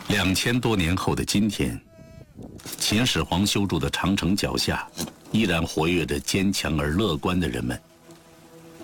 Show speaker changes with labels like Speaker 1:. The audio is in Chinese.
Speaker 1: 2000多年后的今天，秦始皇修筑的长城脚下，依然活跃着坚强而乐观的人们。